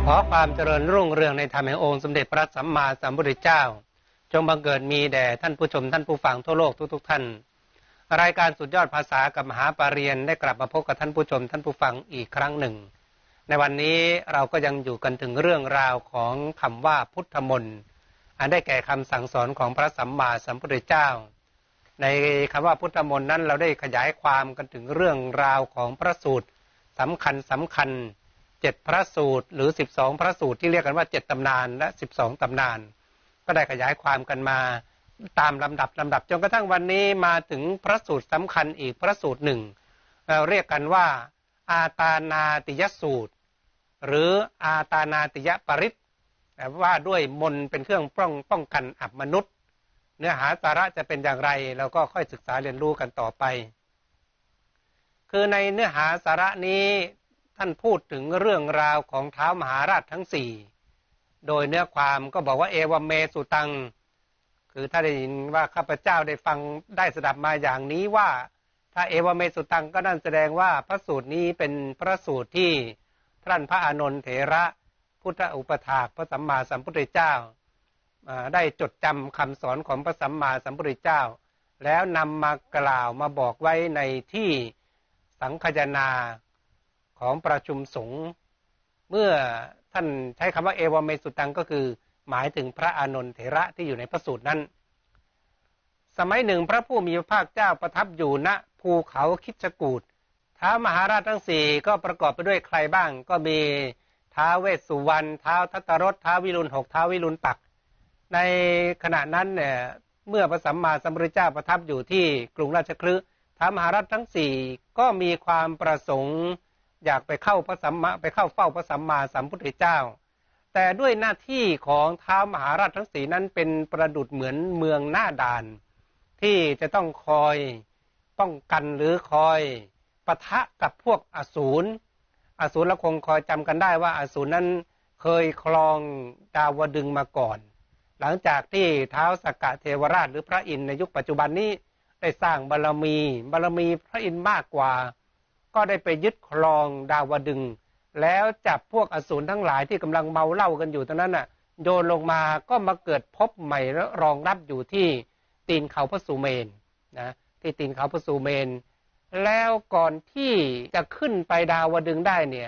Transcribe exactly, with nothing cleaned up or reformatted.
ขอความเจริญรุ่งเรืองในธรรมแห่งองค์สมเด็จพระสัมมาสัมพุทธเจ้าจงบังเกิดมีแด่ท่านผู้ชมท่านผู้ฟังทั่วโลกทุกๆท่านรายการสุดยอดภาษากับมหาปรริญญาได้กลับมาพบกับท่านผู้ชมท่านผู้ฟังอีกครั้งหนึ่งในวันนี้เราก็ยังอยู่กันถึงเรื่องราวของคำว่าพุทธมนต์อันได้แก่คำสั่งสอนของพระสัมมาสัมพุทธเจ้าในคำว่าพุทธมนต์นั้นเราได้ขยายความกันถึงเรื่องราวของพระสูตรสำคัญสำคัญเจ็ดพระสูตรหรือสิบสองพระสูตรที่เรียกกันว่าเจ็ดตำนานและสิบสองตำนานก็ได้ขยายความกันมาตามลำดับลำดับจนกระทั่งวันนี้มาถึงพระสูตรสำคัญอีกพระสูตรหนึ่งเราเรียกกันว่าอาตานาติยสูตรหรืออาตานาติยปริตว่าด้วยมนต์เป็นเครื่องป้องป้องกันอับมนุษย์เนื้อหาสาระจะเป็นอย่างไรเราก็ค่อยศึกษาเรียนรู้กันต่อไปคือในเนื้อหาสาระนี้ท่านพูดถึงเรื่องราวของท้าวมหาราชทั้งสี่โดยเนื้อความก็บอกว่าเอวเมสุตังคือถ้าได้ยินว่าข้าพเจ้าได้ฟังได้สดับมาอย่างนี้ว่าถ้าเอวเมสุตังก็นั่นแสดงว่าพระสูตรนี้เป็นพระสูตรที่ท่านพระอานนท์เถระพุทธอุปถากพระสัมมาสัมพุทธเจ้าได้จดจำคำสอนของพระสัมมาสัมพุทธเจ้าแล้วนำมากล่าวมาบอกไว้ในที่สังคายนาของประชุมสงฆ์เมื่อท่านใช้คำว่าเอวเมสุตังก็คือหมายถึงพระอานนท์เถระที่อยู่ในพระสูตรนั้นสมัยหนึ่งพระผู้มีพระภาคเจ้าประทับอยู่ณภูเขาคิชกูฏท้าวมหาราชทั้งสี่ก็ประกอบไปด้วยใครบ้างก็มีท้าวเวสสุวรรณท้าวทัตตรสท้าววิรุฬหกท้าววิรุฬปักษ์ในขณะนั้นเนี่ยเมื่อพระสัมมาสัมพุทธเจ้าประทับอยู่ที่กรุงราชคฤห์ท้าวมหาราชทั้งสี่ก็มีความประสงค์อยากไปเข้าพระสัมมาไปเข้าเฝ้าพระสัมมาสัมพุทธเจ้าแต่ด้วยหน้าที่ของท้าวมหาราชทั้งสี่นั้นเป็นประดุจเหมือนเมืองหน้าด่านที่จะต้องคอยป้องกันหรือคอยปะทะกับพวกอสูรอสูรเราคงคอยจำกันได้ว่าอสูรนั้นเคยครองดาวดึงส์มาก่อนหลังจากที่ท้าวสักกะเทวราชหรือพระอินทร์ในยุคปัจจุบันนี้ได้สร้างบารมีบารมีพระอินทร์มากกว่าก็ได้ไปยึดครองดาวดึงส์แล้วจับพวกอสูรทั้งหลายที่กำลังเมาเหล้ากันอยู่ตรงนั้นน่ะโยนลงมาก็มาเกิดภพใหม่แล้วรองรับอยู่ที่ตีนเขาพระสุเมนนะที่ตีนเขาพระสุเมนแล้วก่อนที่จะขึ้นไปดาวดึงส์ได้เนี่ย